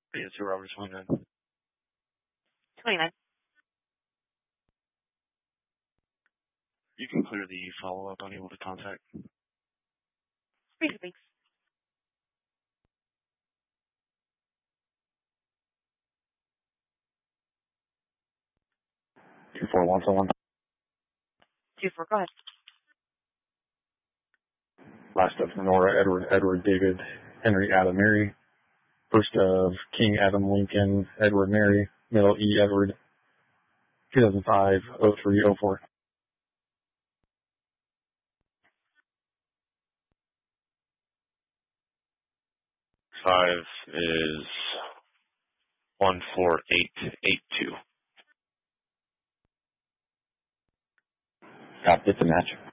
Yeah, 2 Roberts 29. 29. You can clear the follow-up unable to contact. Briefly, thanks. 24171. 24, go ahead. Last of Nora, Edward, David, Henry, Adam, Mary. First of King, Adam, Lincoln, Edward, Mary. Middle, E, Edward. 2005, 03, 04. 5 is 14882. Got it's a match.